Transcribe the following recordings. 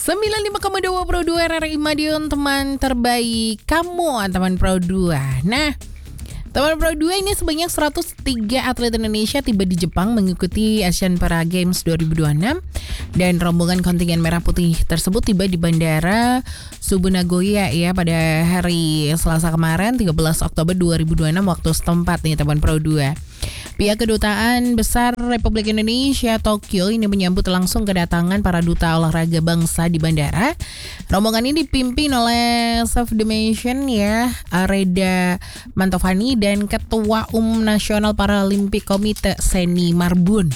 95,2 Pro 2 RRI Madiun, teman terbaik kamu, teman Pro 2. Nah, teman Pro 2 ini sebanyak 103 atlet Indonesia tiba di Jepang mengikuti Asian Para Games 2026. Dan rombongan kontingen merah putih tersebut tiba di Bandara Subu Nagoya ya pada hari Selasa kemarin 13 Oktober 2026 waktu setempat nih teman Pro 2. Pihak Kedutaan Besar Republik Indonesia Tokyo ini menyambut langsung kedatangan para duta olahraga bangsa di bandara. Rombongan ini dipimpin oleh Chef the Nation ya, Reda Mantovani dan Ketua Umum Nasional Paralimpik Komite Seni Marbun.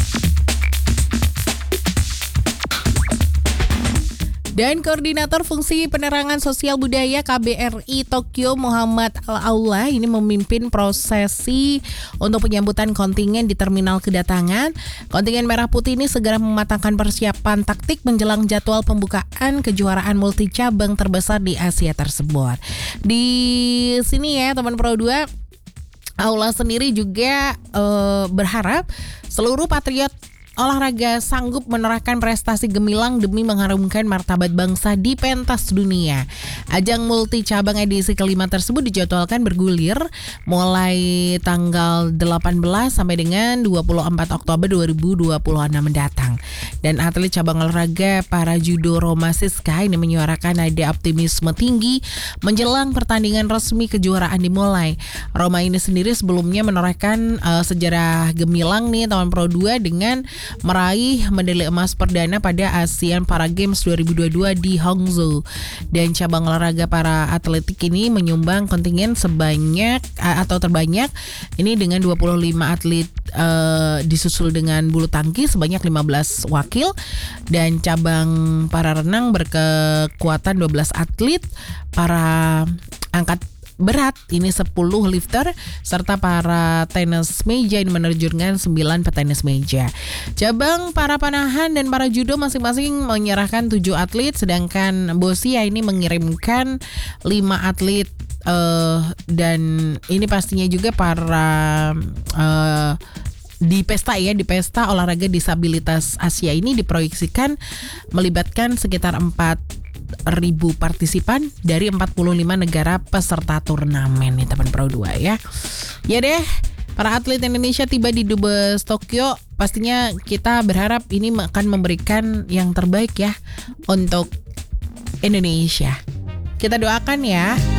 Dan Koordinator Fungsi Penerangan Sosial Budaya KBRI Tokyo Muhammad Al-Aula ini memimpin prosesi untuk penyambutan kontingen di terminal kedatangan. Kontingen Merah Putih ini segera mematangkan persiapan taktik menjelang jadwal pembukaan kejuaraan multi cabang terbesar di Asia tersebut. Di sini ya teman Pro 2, Aula sendiri juga berharap seluruh patriot olahraga sanggup menorehkan prestasi gemilang demi mengharumkan martabat bangsa di pentas dunia. Ajang multi cabang edisi kelima tersebut dijadwalkan bergulir mulai tanggal 18 sampai dengan 24 Oktober 2026 mendatang. Dan atlet cabang olahraga para judo Roma Siska ini menyuarakan ada optimisme tinggi menjelang pertandingan resmi kejuaraan dimulai. Roma ini sendiri sebelumnya menorehkan sejarah gemilang nih tahun Pro 2 dengan meraih medali emas perdana pada ASEAN Para Games 2022 di Hangzhou. Dan cabang olahraga para atletik ini menyumbang kontingen sebanyak atau terbanyak ini dengan 25 atlet, disusul dengan bulu tangkis sebanyak 15 wakil, dan cabang para renang berkekuatan 12 atlet, para angkat berat ini 10 lifter, serta para tenis meja ini menerjunkan 9 petenis meja. Cabang para panahan dan para judo masing-masing menyerahkan 7 atlet, sedangkan Bosia ini mengirimkan 5 atlet, dan ini pastinya juga para di pesta olahraga disabilitas Asia ini diproyeksikan melibatkan sekitar 4.000 partisipan dari 45 negara peserta turnamen nih teman Pro 2 ya. Ya deh, para atlet Indonesia tiba di Dubes Tokyo. Pastinya kita berharap ini akan memberikan yang terbaik ya untuk Indonesia. Kita doakan ya.